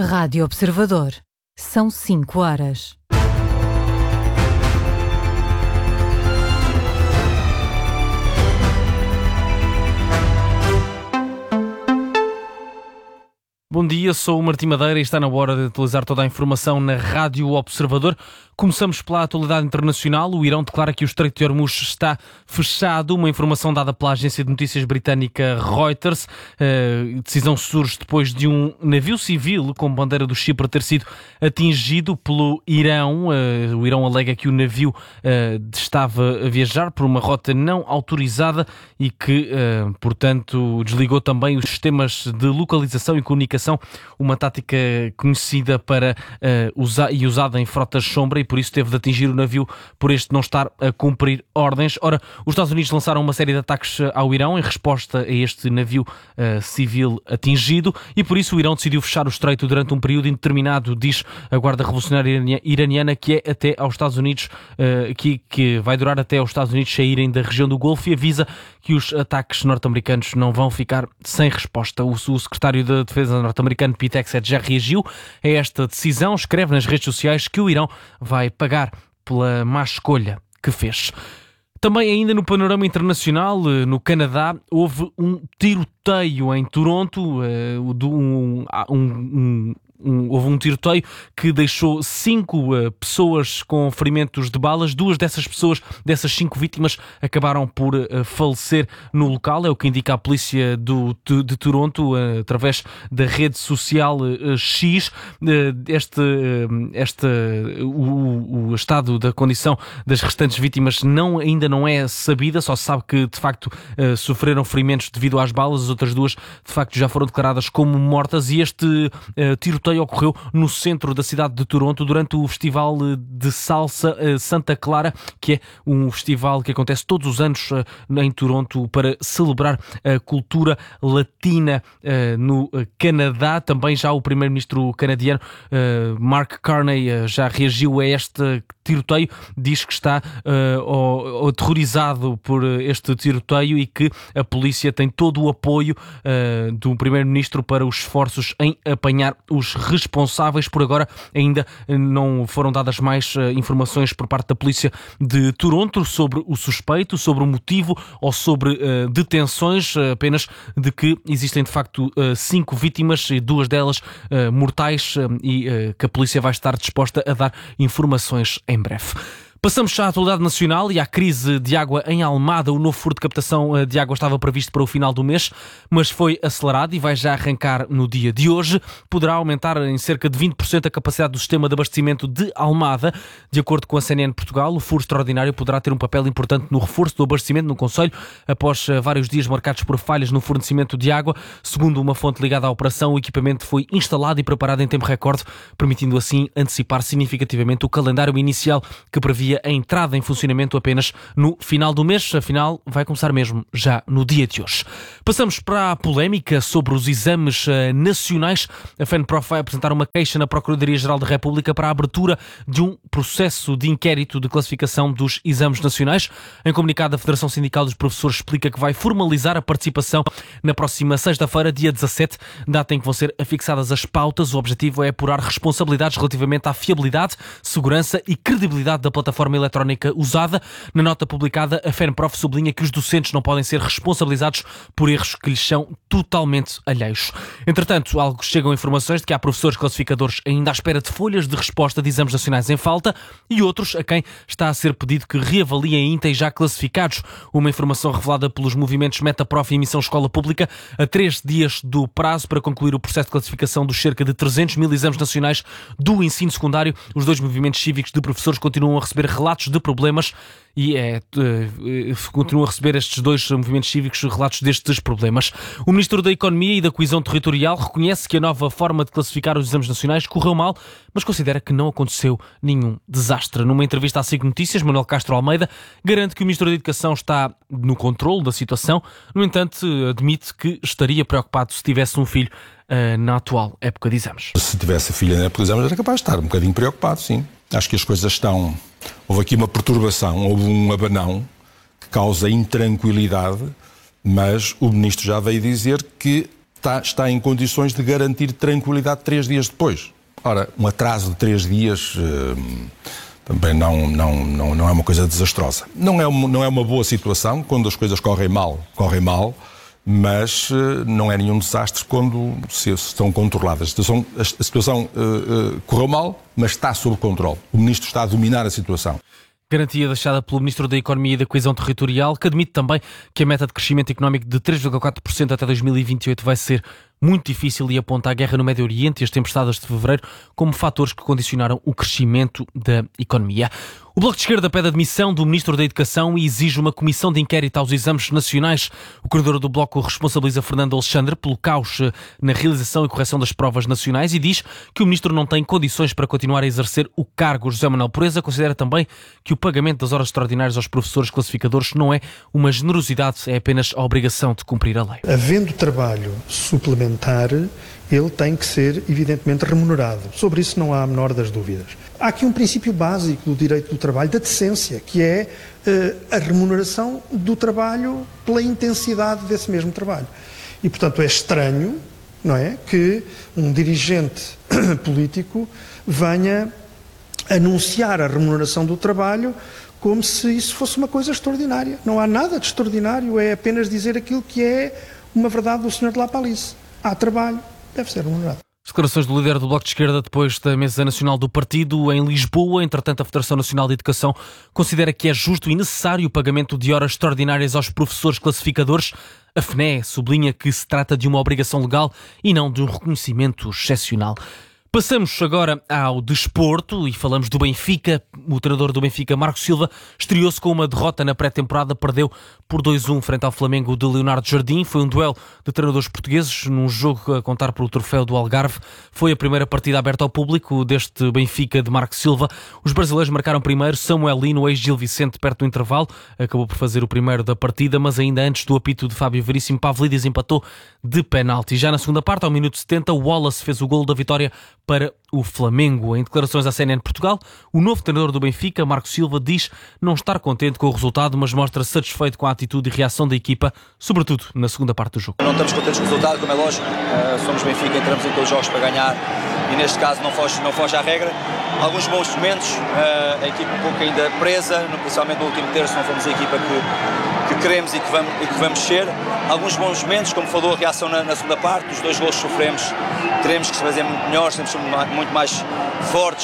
Rádio Observador. São 5 horas. Bom dia, sou o Martim Madeira e está na hora de atualizar toda a informação na Rádio Observador. Começamos pela atualidade internacional. O Irão declara que o Estreito de Hormuz está fechado, uma informação dada pela agência de notícias britânica Reuters. A decisão surge depois de um navio civil com bandeira do Chipre ter sido atingido pelo Irão. O Irão alega que o navio estava a viajar por uma rota não autorizada e que, portanto, desligou também os sistemas de localização e comunicação, uma tática conhecida para usada em frotas sombra, e por isso teve de atingir o navio por este não estar a cumprir ordens. Ora, os Estados Unidos lançaram uma série de ataques ao Irão em resposta a este navio civil atingido, e por isso o Irão decidiu fechar o estreito durante um período indeterminado, diz a Guarda Revolucionária Iraniana, que é até aos Estados Unidos, que vai durar até aos Estados Unidos saírem da região do Golfo, e avisa que os ataques norte-americanos não vão ficar sem resposta. O secretário da Defesa norte-americano, Pete Hegseth, já reagiu a esta decisão. Escreve nas redes sociais que o Irão vai pagar pela má escolha que fez. Também ainda no panorama internacional, no Canadá, houve um tiroteio em Toronto, houve um tiroteio que deixou 5 pessoas com ferimentos de balas. 2 dessas pessoas, dessas 5 vítimas, acabaram por falecer no local. É o que indica a polícia de Toronto através da rede social X. O estado da condição das restantes vítimas ainda não é sabida. Só se sabe que de facto sofreram ferimentos devido às balas. As outras 2 de facto já foram declaradas como mortas, e este tiroteio ocorreu no centro da cidade de Toronto durante o Festival de Salsa Santa Clara, que é um festival que acontece todos os anos em Toronto para celebrar a cultura latina no Canadá. Também já o primeiro-ministro canadiano Mark Carney já reagiu a este tiroteio, diz que está aterrorizado por este tiroteio e que a polícia tem todo o apoio do primeiro-ministro para os esforços em apanhar os responsáveis. Por agora ainda não foram dadas mais informações por parte da polícia de Toronto sobre o suspeito, sobre o motivo ou sobre detenções, apenas de que existem de facto 5 vítimas, e 2 delas mortais, e que a polícia vai estar disposta a dar informações em breve. Passamos já à atualidade nacional e à crise de água em Almada. O novo furo de captação de água estava previsto para o final do mês, mas foi acelerado e vai já arrancar no dia de hoje. Poderá aumentar em cerca de 20% a capacidade do sistema de abastecimento de Almada. De acordo com a CNN Portugal, o furo extraordinário poderá ter um papel importante no reforço do abastecimento no concelho, após vários dias marcados por falhas no fornecimento de água. Segundo uma fonte ligada à operação, o equipamento foi instalado e preparado em tempo recorde, permitindo assim antecipar significativamente o calendário inicial, que previa a entrada em funcionamento apenas no final do mês. Afinal, vai começar mesmo já no dia de hoje. Passamos para a polémica sobre os exames nacionais. A FENPROF vai apresentar uma queixa na Procuradoria-Geral da República para a abertura de um processo de inquérito de classificação dos exames nacionais. Em comunicado, a Federação Sindical dos Professores explica que vai formalizar a participação na próxima sexta-feira, dia 17, data em que vão ser afixadas as pautas. O objetivo é apurar responsabilidades relativamente à fiabilidade, segurança e credibilidade da plataforma eletrónica usada. Na nota publicada, a FENPROF sublinha que os docentes não podem ser responsabilizados por erros que lhes são totalmente alheios. Entretanto, chegam informações de que há professores classificadores ainda à espera de folhas de resposta de exames nacionais em falta, e outros a quem está a ser pedido que reavaliem itens já classificados. Uma informação revelada pelos movimentos Metaprof e Missão Escola Pública. A 3 dias do prazo para concluir o processo de classificação dos cerca de 300 mil exames nacionais do ensino secundário, os 2 movimentos cívicos de professores continuam a receber relatos de problemas e continuam a receber estes 2 movimentos cívicos relatos destes problemas. O Ministro da Economia e da Coesão Territorial reconhece que a nova forma de classificar os exames nacionais correu mal, mas considera que não aconteceu nenhum desastre. Numa entrevista à SIC Notícias, Manuel Castro Almeida garante que o Ministro da Educação está no controle da situação. No entanto, admite que estaria preocupado se tivesse um filho na atual época de exames. Se tivesse filha na época de exames, era capaz de estar um bocadinho preocupado, sim. Acho que as coisas estão... Houve aqui uma perturbação, houve um abanão que causa intranquilidade, mas o Ministro já veio dizer que está em condições de garantir tranquilidade 3 dias depois. Ora, um atraso de 3 dias também não é uma coisa desastrosa. Não é uma boa situação, quando as coisas correm mal, mas não é nenhum desastre quando se estão controladas. A situação correu mal, mas está sob controle. O Ministro está a dominar a situação. Garantia deixada pelo Ministro da Economia e da Coesão Territorial, que admite também que a meta de crescimento económico de 3,4% até 2028 vai ser muito difícil e aponta a guerra no Médio Oriente e as tempestades de fevereiro como fatores que condicionaram o crescimento da economia. O Bloco de Esquerda pede a demissão do Ministro da Educação e exige uma comissão de inquérito aos exames nacionais. O coordenador do Bloco responsabiliza Fernando Alexandre pelo caos na realização e correção das provas nacionais e diz que o Ministro não tem condições para continuar a exercer o cargo. José Manuel Pureza considera também que o pagamento das horas extraordinárias aos professores classificadores não é uma generosidade, é apenas a obrigação de cumprir a lei. Havendo trabalho suplementar, ele tem que ser, evidentemente, remunerado. Sobre isso não há a menor das dúvidas. Há aqui um princípio básico do direito do trabalho, da decência, que é a remuneração do trabalho pela intensidade desse mesmo trabalho. E, portanto, é estranho, não é, que um dirigente político venha anunciar a remuneração do trabalho como se isso fosse uma coisa extraordinária. Não há nada de extraordinário, é apenas dizer aquilo que é uma verdade do Sr. de La Palice. Há trabalho, deve ser remunerado. Declarações do líder do Bloco de Esquerda depois da mesa nacional do partido em Lisboa. Entretanto, a Federação Nacional de Educação considera que é justo e necessário o pagamento de horas extraordinárias aos professores classificadores. A FNE sublinha que se trata de uma obrigação legal e não de um reconhecimento excepcional. Passamos agora ao desporto e falamos do Benfica. O treinador do Benfica, Marco Silva, estreou-se com uma derrota na pré-temporada, perdeu por 2-1 frente ao Flamengo de Leonardo Jardim. Foi um duelo de treinadores portugueses num jogo a contar pelo troféu do Algarve. Foi a primeira partida aberta ao público deste Benfica de Marco Silva. Os brasileiros marcaram primeiro, Samuel Lino, ex-Gil Vicente, perto do intervalo. Acabou por fazer o primeiro da partida, mas ainda antes do apito de Fábio Veríssimo, Pavlidis empatou de penalti. Já na segunda parte, ao minuto 70, o Wallace fez o golo da vitória para o Flamengo. Em declarações à CNN Portugal, o novo treinador do Benfica, Marco Silva, diz não estar contente com o resultado, mas mostra satisfeito com a atitude e reação da equipa, sobretudo na segunda parte do jogo. Não estamos contentes com o resultado, como é lógico. Somos Benfica, entramos em todos os jogos para ganhar e neste caso não foge à regra. Alguns bons momentos, a equipa um pouco ainda presa, principalmente no último terço, não fomos a equipa que queremos e que vamos ser. Alguns bons momentos, como falou, a reação na segunda parte, os 2 golos que sofremos, teremos que se fazer muito melhor, temos que ser muito mais fortes.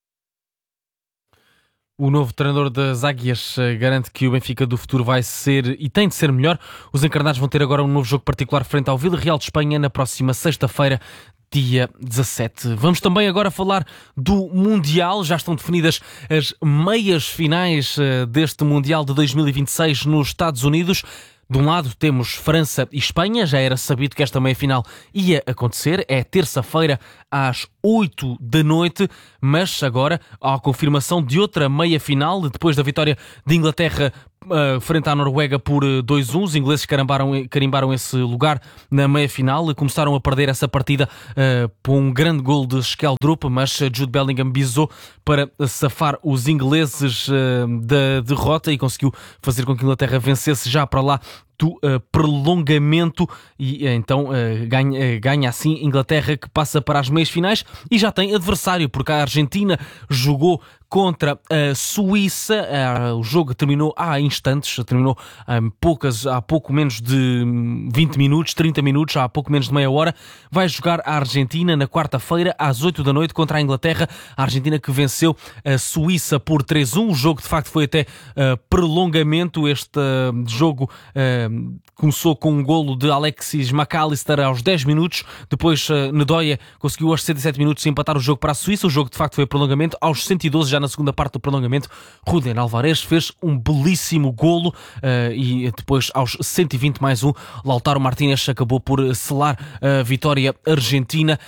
O novo treinador das Águias garante que o Benfica do futuro vai ser e tem de ser melhor. Os encarnados vão ter agora um novo jogo particular frente ao Vila Real de Espanha na próxima sexta-feira, dia 17. Vamos também agora falar do Mundial. Já estão definidas as meias finais deste Mundial de 2026 nos Estados Unidos. De um lado temos França e Espanha, já era sabido que esta meia-final ia acontecer, é terça-feira às 8 da noite, mas agora há a confirmação de outra meia-final, depois da vitória de Inglaterra frente à Noruega por 2-1. Os ingleses carimbaram esse lugar na meia-final, começaram a perder essa partida por um grande gol de Skeldrup, mas Jude Bellingham bisou para safar os ingleses da derrota e conseguiu fazer com que a Inglaterra vencesse já para lá do prolongamento e então ganha assim Inglaterra, que passa para as meias finais e já tem adversário, porque a Argentina jogou contra a Suíça. O jogo terminou há instantes, terminou há pouco menos de 20 minutos, 30 minutos, há pouco menos de meia hora. Vai jogar a Argentina na quarta-feira às 8 da noite contra a Inglaterra. A Argentina que venceu a Suíça por 3-1. O jogo de facto foi até prolongamento. Este jogo começou com um golo de Alexis McAllister aos 10 minutos. Depois Nedoia conseguiu aos 67 minutos empatar o jogo para a Suíça. O jogo de facto foi prolongamento. Aos 112, já na segunda parte do prolongamento, Rúden Alvarez fez um belíssimo golo e depois aos 120 mais um, Lautaro Martínez acabou por selar a vitória argentina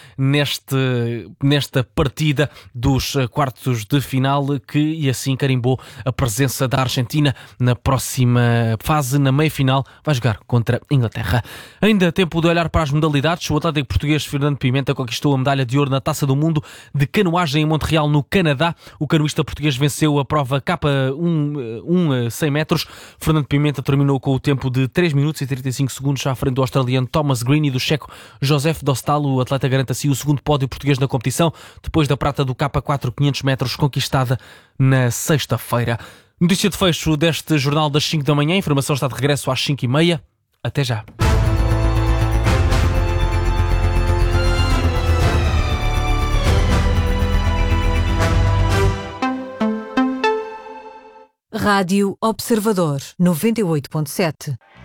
nesta partida dos quartos de final, e assim carimbou a presença da Argentina na próxima fase. Na meia-final vai jogar contra a Inglaterra. Ainda tempo de olhar para as modalidades. O atlético português Fernando Pimenta conquistou a medalha de ouro na Taça do Mundo de canoagem em Montreal, no Canadá. O canoísta português venceu a prova K1 100 metros. Fernando Pimenta terminou com o tempo de 3 minutos e 35 segundos à frente do australiano Thomas Green e do checo Josef Dostal. O atleta garante assim o segundo pódio português na competição, depois da prata do K4 500 metros conquistada na sexta-feira. Notícia de fecho deste jornal das 5 da manhã. A informação está de regresso às 5h30. Até já. Rádio Observador 98.7.